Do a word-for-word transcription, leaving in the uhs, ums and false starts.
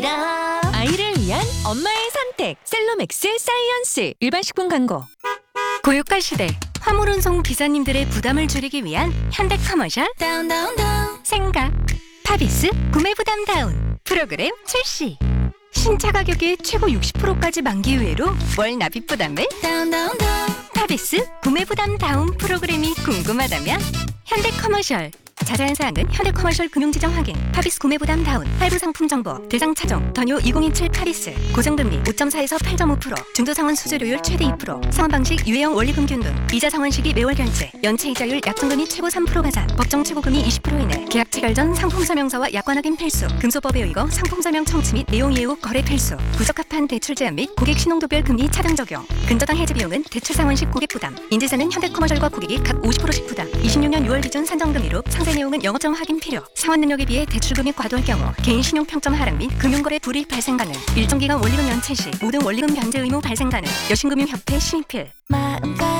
아이를 위한 엄마의 선택 셀로맥스 사이언스. 일반 식품 광고. 고유가 시대 화물 운송 기사님들의 부담을 줄이기 위한 현대커머셜 다운 다운 다운 생각 파비스 구매 부담 다운 프로그램 출시. 신차 가격의 최고 육십 퍼센트까지 만기 후회로 월 납입 부담을 다운 다운 다운 파비스 구매 부담 다운 프로그램이 궁금하다면 현대커머셜. 자세한 사항은 현대커머셜 금융지정 확인, 파비스 구매부담 다운, 할부 상품 정보, 대상 차종, 더뉴 이천이십칠 파비스, 고정금리 오 점 사에서 팔 점 오 퍼센트, 중도상환 수수료율 최대 이 퍼센트, 상환방식 유예형 원리금 균등, 이자 상환 시기 매월 결제, 연체 이자율 약정금리 최고 삼 퍼센트 가산, 법정 최고금리 이십 퍼센트 이내, 계약 체결 전 상품 설명서와 약관 확인 필수, 금소법에 의거 상품 설명 청취 및 내용 이해 후 거래 필수, 부적합한 대출 제한 및 고객 신용도별 금리 차등 적용, 근저당 해지 비용은 대출 상환 시 고객 부담, 인지사는 현대커머셜과 고객이 각 오십 퍼센트씩 부담, 이십육 년 유월 기준 산정금리로 상세 내용은 영업정 확인 필요. 상환 능력에 비해 대출 금액 과도할 경우 개인 신용 평점 하락 및 금융거래 불이익 발생 가능. 일정 기간 원리금 연체 시 모든 원리금 변제 의무 발생 가능. 여신금융협회 신입필. 마음까지